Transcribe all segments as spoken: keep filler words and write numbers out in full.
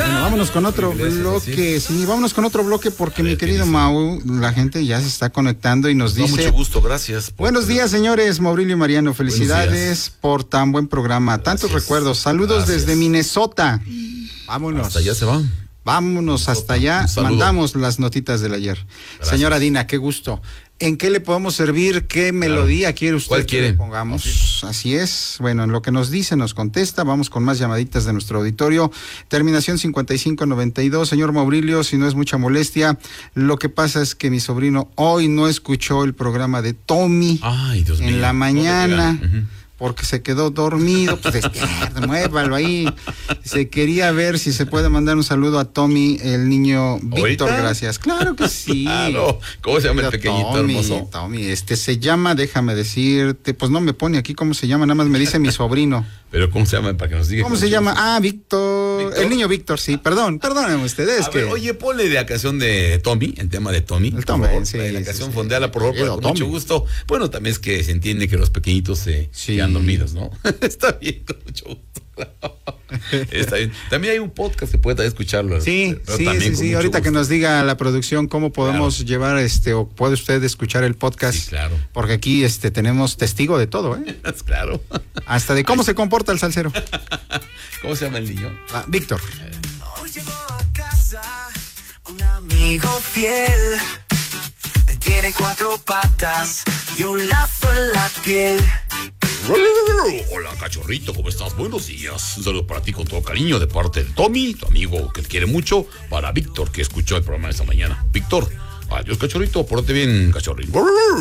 Bueno, vámonos con otro bloque. Sí, vámonos con otro bloque porque mi querido Mau, la gente ya se está conectando y nos Con dice. mucho gusto, gracias. Buenos días, señores. Maurilio y Mariano, felicidades por tan buen programa. Tantos Gracias. recuerdos. Saludos Gracias. desde Minnesota. Vámonos. Hasta allá se van. Vámonos hasta allá. Un saludo. Mandamos las notitas del ayer. Gracias. Señora Dina, qué gusto. ¿En qué le podemos servir? ¿Qué melodía quiere usted ¿Cuál que quiere? le pongamos? Así es. Bueno, en lo que nos dice, nos contesta. Vamos con más llamaditas de nuestro auditorio. Terminación cincuenta y cinco noventa y dos. Señor Maurilio, si no es mucha molestia, lo que pasa es que mi sobrino hoy no escuchó el programa de Tommy Ay, Dios mío. en la mañana. Uh-huh. Porque se quedó dormido, pues despierta, muévalo ahí. Se quería ver si se puede mandar un saludo a Tommy, el niño Víctor, ¿Ahorita? gracias. Claro que sí. Claro. ¿Cómo se llama el pequeñito Tommy, hermoso? Tommy, este se llama, déjame decirte, pues no me pone aquí cómo se llama, nada más me dice mi sobrino. Pero ¿cómo se llama? Para que nos diga. ¿Cómo se llama? Ah, Víctor, ¿Víctor? el niño Víctor, sí, perdón, perdónenme ustedes. A que... ver, oye, ponle de la canción de Tommy, el tema de Tommy. El por Tommy, favor. sí, La, la sí, canción sí. fondeala, por favor, Querido con mucho Tommy. gusto. Bueno, también es que se entiende que los pequeñitos se Sí. quedan dormidos, ¿no? Está bien, con mucho gusto. Está bien. También hay un podcast que puede también escucharlo. Sí, pero sí, también sí, con sí. mucho Ahorita que gusto. nos diga la producción cómo podemos Claro. llevar este, o puede usted escuchar el podcast. Sí, claro. Porque aquí este tenemos testigo de todo, ¿eh? Claro. Hasta de cómo se comporta el salsero. ¿Cómo se llama el niño? Ah, Víctor. Hoy llegó a casa un amigo fiel. Tiene cuatro patas y un lazo en la piel. Hola, cachorrito, ¿cómo estás? Buenos días. Un saludo para ti con todo cariño de parte de Tommy, tu amigo que te quiere mucho, para Víctor, que escuchó el programa de esta mañana. Víctor, adiós, cachorrito, pórtate bien, cachorrito.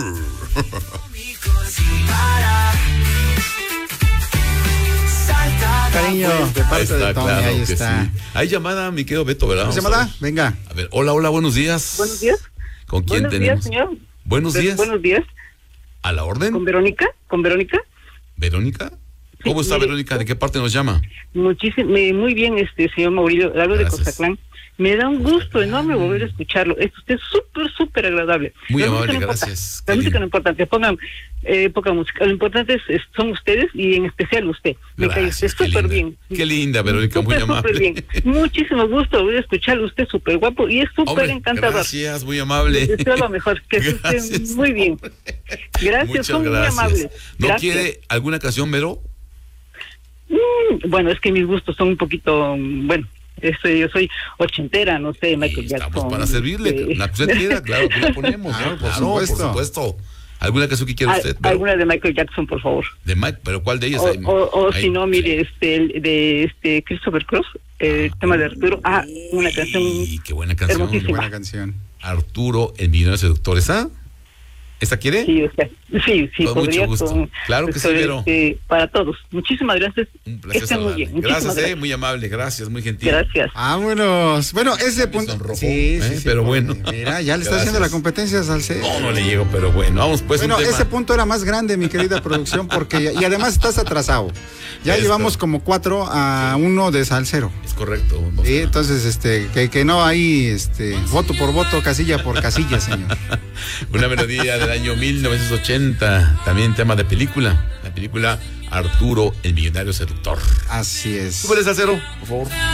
Cariño, de parte Ahí está, de Tommy, claro ahí que está. sí. Hay llamada, mi querido Beto, ¿verdad? ¿Cómo se Vamos a llama? ver. Venga. A ver, hola, hola, buenos días. Buenos días. ¿Con quién Buenos tenemos? días, señor. Buenos días. Buenos días. ¿A la orden? ¿Con Verónica? ¿Con Verónica? ¿Verónica? ¿Cómo Sí, está mire, Verónica? ¿De qué parte nos llama? Muchísimo, muy bien, este señor Maurilio, hablo de Gracias. Cozatlán. Me da un gusto enorme volver a escucharlo. Es usted súper, súper agradable. Muy La amable, música no importa. gracias. La Qué música lindo. no importa, que pongan eh, poca música. Lo importante es, es- son ustedes y en especial usted. Me cae usted Gracias, qué súper linda. bien. Qué linda, Verónica, muy Súper, súper amable. bien. Muchísimo gusto volver a escucharlo. Usted súper guapo y es súper Hombre, encantador. gracias, muy amable. Es lo mejor, que esté Gracias, usted muy bien. Gracias, Muchas son muy gracias. amables. ¿No Gracias. quiere alguna canción, Vero? Mm, bueno, es que mis gustos son un poquito, mm, bueno, este, yo soy ochentera, no sé, Michael Sí, estamos Jackson. para servirle. eh, La que usted quiera, claro, que la ponemos. Claro, ¿no? por Claro, supuesto. por supuesto. ¿Alguna canción que quiera al- usted, Vero? alguna de Michael Jackson, por favor. De Mike, pero ¿cuál de ellas? O, Hay- o, o hay- si no, mire, este, el de este Christopher Cross, eh, el tema de Arturo. Ah, una canción. Y qué buena canción. Qué hermosísima. buena canción. Arturo, el millonario seductor. ¿Esa? ¿Esta quiere? Sí, o sea, sí, sí, Con podría. mucho gusto. con- Claro que sí, sobre, Vero. este, para todos. Muchísimas gracias. Un placer Estén muy saludarle. bien. Muchísimas Gracias, eh, gracias. muy amable, gracias, muy gentil. Gracias. Vámonos. Bueno, ese me punto. sonrojó, Sí, ¿eh? sí, sí, Pero porque, bueno. Mira, ya le está Gracias. haciendo la competencia a salsero. No, no le llego, pero bueno, vamos pues Bueno, un tema. ese punto era más grande, mi querida producción, porque y además estás atrasado. Ya Esto. llevamos como cuatro a uno de salsero. Es correcto. Oscar. Sí, entonces, este, que, que no hay, este, voto por voto, casilla por casilla, señor. Una melodía del año mil novecientos ochenta, también tema de película, la película Arturo, el millonario seductor. Así es. Súbele, salsero, por favor.